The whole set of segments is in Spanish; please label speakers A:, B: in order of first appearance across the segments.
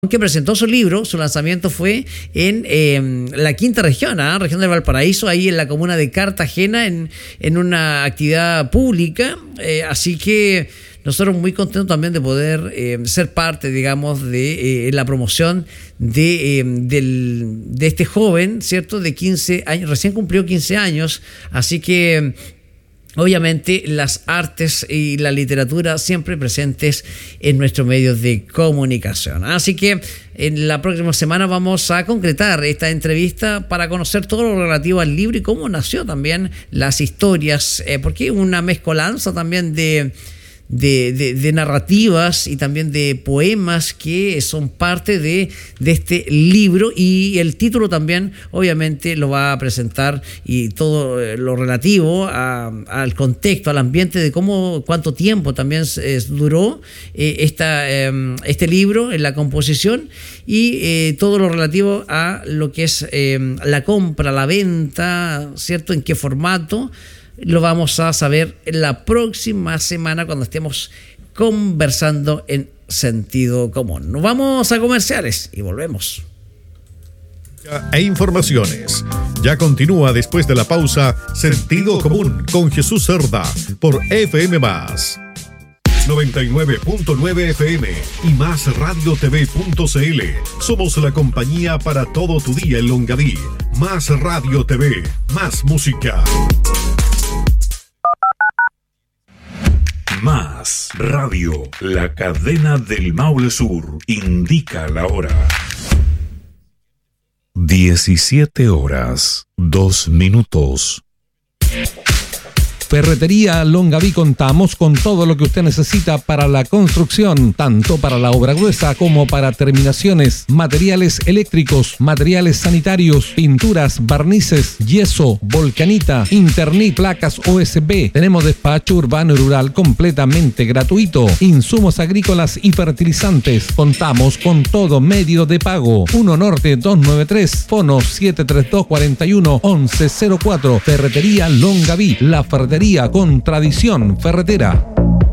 A: que presentó su libro. Su lanzamiento fue en la quinta región, región del Valparaíso, ahí en la comuna de Cartagena, en una actividad pública. Así que nosotros muy contentos también de poder ser parte, digamos, de la promoción de este joven, ¿cierto? De 15 años, recién cumplió 15 años, así que obviamente las artes y la literatura siempre presentes en nuestros medios de comunicación. Así que en la próxima semana vamos a concretar esta entrevista para conocer todo lo relativo al libro y cómo nació también las historias, porque es una mezcolanza también de narrativas y también de poemas que son parte de este libro, y el título también obviamente lo va a presentar, y todo lo relativo al contexto, al ambiente de cuánto tiempo también duró este libro en la composición, y todo lo relativo a lo que es la compra, la venta, ¿cierto? En qué formato. Lo vamos a saber en la próxima semana cuando estemos conversando en Sentido Común. Nos vamos a comerciales y volvemos.
B: E informaciones. Ya continúa después de la pausa Sentido Común con Jesús Cerda por FM+. 99.9 FM y más radiotv.cl. Somos la compañía para todo tu día en Longaví. Más Radio TV, más música.
C: Más Radio, la cadena del Maule Sur, indica la hora. 17:02.
D: Ferretería Longaví, contamos con todo lo que usted necesita para la construcción, tanto para la obra gruesa como para terminaciones, materiales eléctricos, materiales sanitarios, pinturas, barnices, yeso, volcanita, internet, placas OSB. Tenemos despacho urbano y rural completamente gratuito, insumos agrícolas y fertilizantes. Contamos con todo medio de pago. 1 Norte 293, fono 732-41-1104. Ferretería Longaví, la ferretería con tradición ferretera.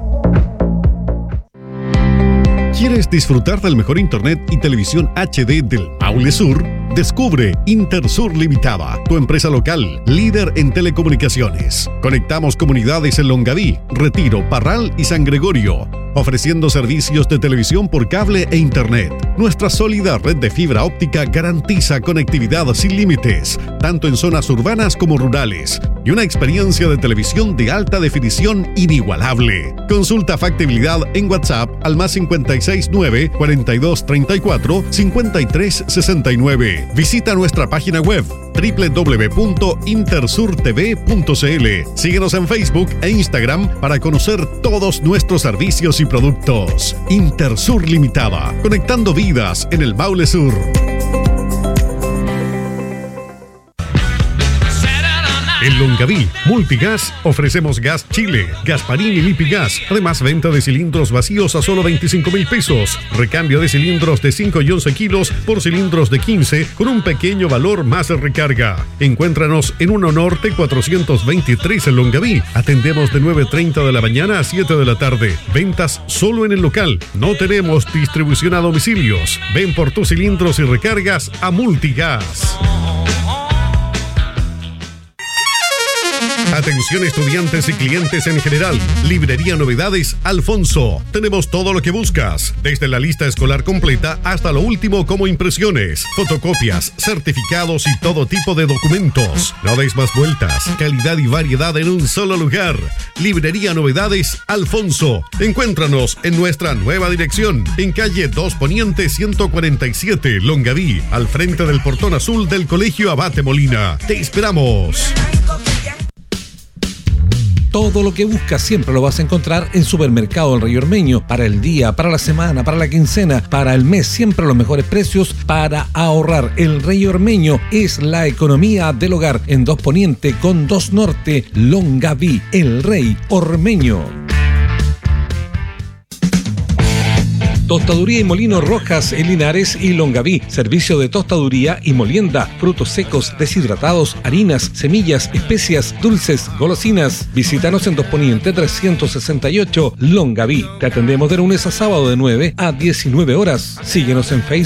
B: ¿Quieres disfrutar del mejor internet y televisión HD del Maule Sur? Descubre Intersur Limitada, tu empresa local, líder en telecomunicaciones. Conectamos comunidades en Longaví, Retiro, Parral y San Gregorio, ofreciendo servicios de televisión por cable e internet. Nuestra sólida red de fibra óptica garantiza conectividad sin límites, tanto en zonas urbanas como rurales, y una experiencia de televisión de alta definición inigualable. Consulta factibilidad en WhatsApp al +569 4234 5369. Visita nuestra página web www.intersurtv.cl. Síguenos en Facebook e Instagram para conocer todos nuestros servicios y productos. Intersur Limitada, conectando vidas en el Maule Sur. En Longaví, Multigas, ofrecemos gas Chile, Gasparín y Lipigas. Además, venta de cilindros vacíos a solo 25,000 pesos. Recambio de cilindros de 5 y 11 kilos por cilindros de 15 con un pequeño valor más de recarga. Encuéntranos en 1 Norte 423 en Longaví. Atendemos de 9:30 de la mañana a 7 de la tarde. Ventas solo en el local. No tenemos distribución a domicilios. Ven por tus cilindros y recargas a Multigas. Atención estudiantes y clientes en general. Librería Novedades Alfonso. Tenemos todo lo que buscas, desde la lista escolar completa hasta lo último como impresiones, fotocopias, certificados y todo tipo de documentos. No des más vueltas. Calidad y variedad en un solo lugar. Librería Novedades Alfonso. Encuéntranos en nuestra nueva dirección, en calle 2 Poniente 147, Longaví, al frente del portón azul del Colegio Abate Molina. Te esperamos.
D: Todo lo que buscas siempre lo vas a encontrar en Supermercado El Rey Ormeño. Para el día, para la semana, para la quincena, para el mes, siempre los mejores precios para ahorrar. El Rey Ormeño es la economía del hogar en 2 Poniente con 2 Norte, Longaví. El Rey Ormeño. Tostaduría y Molino Rojas en Linares y Longaví. Servicio de tostaduría y molienda, frutos secos, deshidratados, harinas, semillas, especias, dulces, golosinas. Visítanos en 2 Poniente 368, Longaví. Te atendemos de lunes a sábado de 9 a 19 horas. Síguenos en Facebook